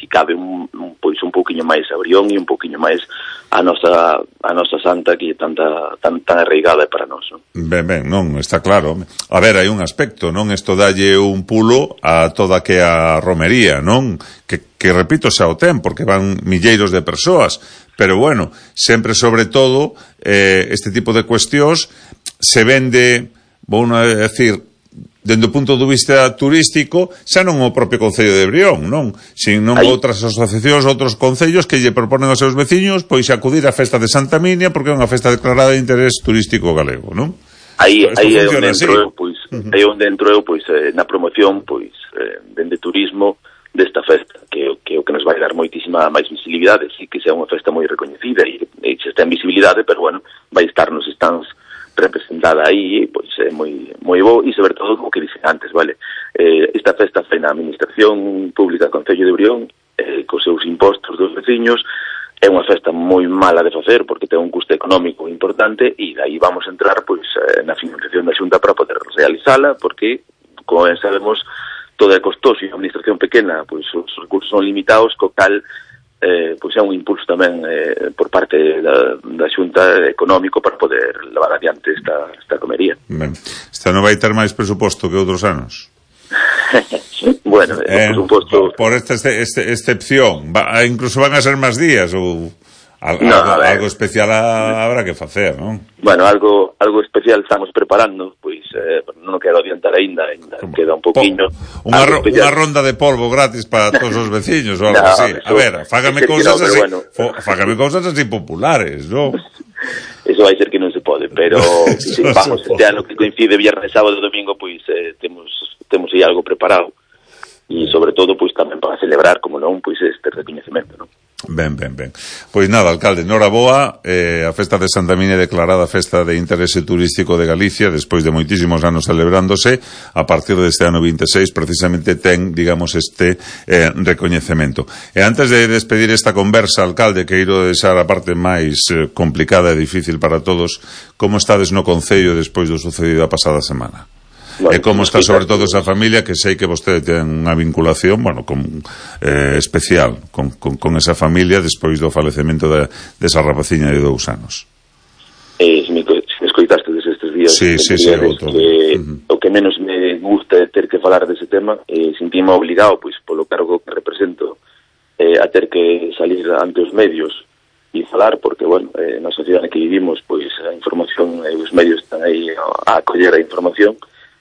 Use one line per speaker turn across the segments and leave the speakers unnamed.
que cabe pois un pouquiño máis a Brión e un pouquiño máis a nosa santa que é tan arraigada para nós, non?
Ben, non, está claro. A ver, hai un aspecto, non? Isto dalle un pulo a toda que a romería, non? Que repito, xa o ten, porque van milleiros de persoas, pero bueno, sempre sobre todo este tipo de cuestións se vende, vou a decir, dende o punto de vista turístico, xa non o propio Concello de Brión, non? Sino outras asociacións, outros concellos que lle proponen aos seus veciños pois acudir á festa de Santa Minia porque é unha festa declarada de interés turístico galego, non?
Aí é onde entro eu, pois, na promoción, pois, dende turismo desta festa, que o que nos vai dar moitísima máis visibilidade, sí que sea unha festa moi recoñecida e xa está en visibilidade, pero bueno, vai estar nos stands representada aí, pois é moi bo e sobre todo, como que dicen antes, vale, esta festa foi na administración pública do Concello de Brión, cos seus impostos dos veciños, é unha festa moi mala de facer porque ten un custo económico importante e dai vamos a entrar pois na financiación da Xunta para poder realizala, porque como sabemos todo é costoso e a administración pequena, pois os recursos son limitados, co cal pois é un impulso tamén por parte da Xunta económico para poder levar adiante esta comería.
Ben, esta non vai ter máis presuposto que outros anos?
Bueno, presuposto...
Por esta excepción, incluso van a ser máis días ou... Algo especial habrá que facer, non?
Bueno, algo especial estamos preparando, pois non quero adiantar aínda queda un poquinho.
Unha ronda de polvo gratis para todos os veciños ou algo así. A ver, fágame cousas así, fágame cousas así populares, non?
Eso vai ser que non se pode, pero si vamos, este ano que coincide viernes, sábado e domingo, pois temos aí algo preparado. E sobre todo, pois tamén para celebrar, como non, pois este recoñecemento, non?
Ben. Pois nada, alcalde, noraboa, a festa de Santa Minia declarada festa de interese turístico de Galicia, despois de moitísimos anos celebrándose, a partir deste ano 26, precisamente ten, digamos, este recoñecemento. E antes de despedir esta conversa, alcalde, que iro deixar a parte máis complicada e difícil para todos, como estades no Concello despois do sucedido a pasada semana? Bueno, e como está sobre todo esa familia, que sei que vostede ten unha vinculación, bueno, especial con esa familia despois do falecemento desa rapaciña de 2 anos.
Se me escoitaste estes días,
sí,
o que menos me gusta é ter que falar dese tema, sentime obligado, pois, polo cargo que represento, a ter que salir ante os medios e falar, porque, bueno, na sociedade que vivimos, pois, a información e os medios están aí a acoller a información.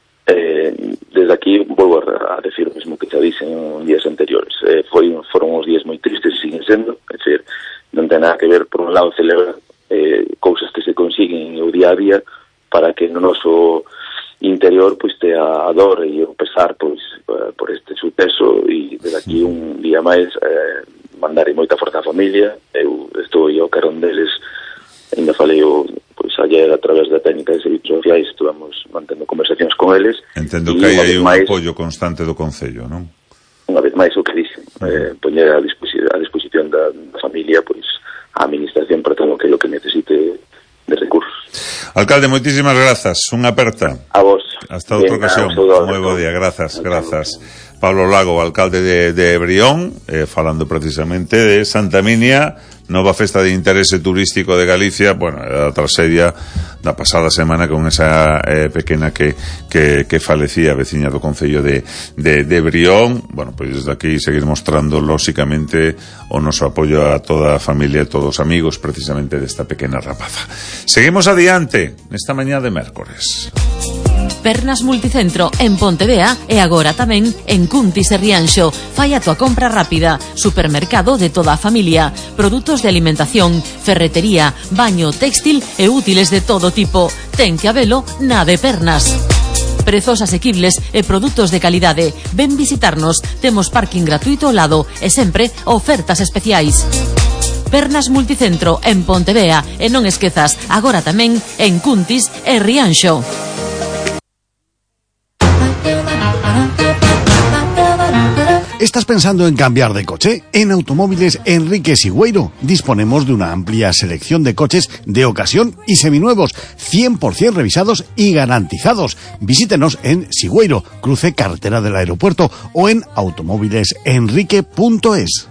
Desde aquí volvo a decir o mesmo que xa dixen en días anteriores. Foron uns días moi tristes e siguen sendo, é dicir, non ten nada que ver, por un lado, celebrar cousas que se consiguen o día a día para que no noso interior pois tea a dor e o pesar pois por este suceso, e desde aquí un día máis mandarei moita forza á familia. Eu estou ao carón deles, ainda falei pois ayer a través da técnica de servicios sociais, estuvamos mantendo conversacións con eles.
Entendo que hai un apoio constante do Concello, non?
Unha vez máis o que dixen, poñer a disposición da familia pois a administración para todo o que necesite de recursos.
Alcalde, moitísimas grazas, unha aperta.
A vos.
Hasta outra ocasión. Moi bo día, grazas. Pablo Lago, alcalde de Brión, falando precisamente de Santa Minia, nova festa de interese turístico de Galicia, bueno, a traxedia da pasada semana con esa pequena que falecía, veciña do Concello de Brión. Bueno, pois desde aquí seguir mostrando, lóxicamente, o noso apoio a toda a familia e todos os amigos, precisamente, desta pequena rapaza. Seguimos adiante, nesta mañá de mércores.
Pernas Multicentro en Pontevea e agora tamén en Cuntis e Rianxo. Fai a tua compra rápida. Supermercado de toda a familia. Produtos de alimentación, ferretería, baño, textil e útiles de todo tipo. Ten que habelo na de Pernas. Prezos asequibles e produtos de calidade. Ven visitarnos. Temos parking gratuito ao lado e sempre ofertas especiais. Pernas Multicentro en Pontevea e non esquezas, agora tamén en Cuntis e Rianxo.
¿Estás pensando en cambiar de coche? En Automóviles Enrique Sigüeiro disponemos de una amplia selección de coches de ocasión y seminuevos, 100% revisados y garantizados. Visítenos en Sigüeiro, cruce carretera del aeropuerto, o en automóvilesenrique.es.